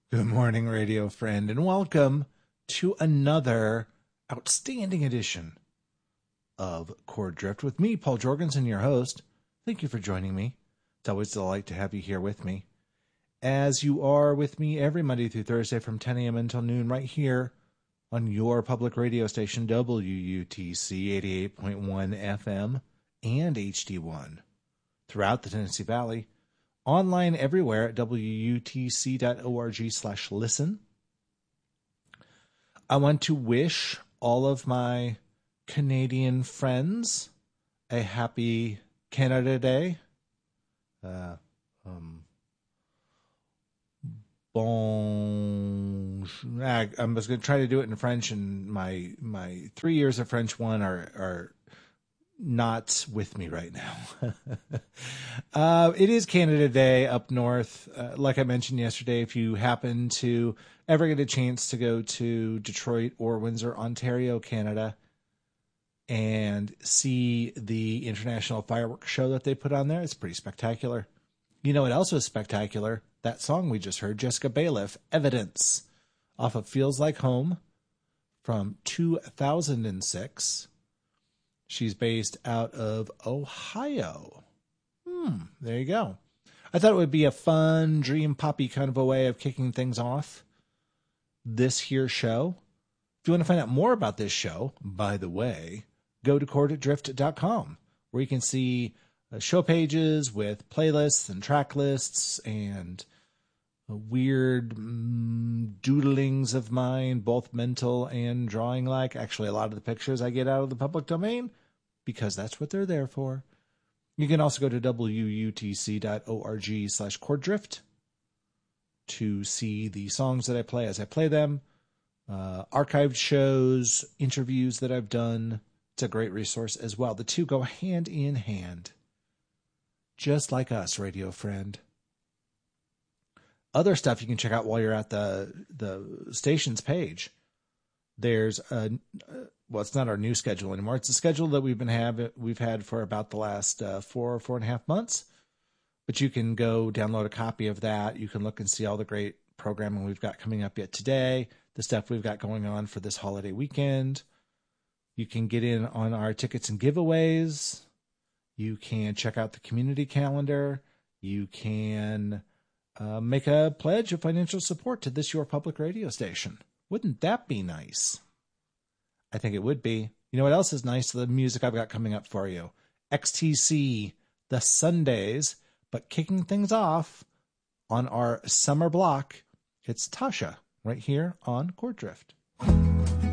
Good morning, radio friend, and welcome to another outstanding edition of Chord Drift with me, Paul Jorgensen, your host. Thank you for joining me. It's always a delight to have you here with me, as you are with me every Monday through Thursday from 10 a.m. until noon right here on your public radio station, WUTC 88.1 FM and HD1 throughout the Tennessee Valley. Online everywhere at wutc.org/listen. I want to wish all of my Canadian friends a happy Canada Day. Bon. I was going to try to do it in French, and my 3 years of French one are not with me right now. It is Canada Day up north. Like I mentioned yesterday, if you happen to ever get a chance to go to Detroit or Windsor, Ontario, Canada, and see the International Fireworks Show that they put on there, it's pretty spectacular. You know what else was spectacular? That song we just heard, Jessica Bailiff, Evidence, off of Feels Like Home from 2006. She's based out of Ohio. There you go. I thought it would be a fun, dream poppy kind of a way of kicking things off this here show. If you want to find out more about this show, by the way, go to chorddrift.com, where you can see show pages with playlists and track lists and weird doodlings of mine, both mental and drawing like. Actually, a lot of the pictures I get out of the public domain, because that's what they're there for. You can also go to wutc.org/chorddrift to see the songs that I play as I play them, archived shows, interviews that I've done. It's a great resource as well. The two go hand in hand, just like us, radio friend. Other stuff you can check out while you're at the station's page. There's it's not our new schedule anymore. It's a schedule that we've had for about the last 4.5 months. But you can go download a copy of that. You can look and see all the great programming we've got coming up yet today, the stuff we've got going on for this holiday weekend. You can get in on our tickets and giveaways. You can check out the community calendar. You can make a pledge of financial support to this your public radio station. Wouldn't that be nice? I think it would be. You know what else is nice? The music I've got coming up for you. XTC, the Sundays, but kicking things off on our summer block, it's Tasha right here on Chord Drift.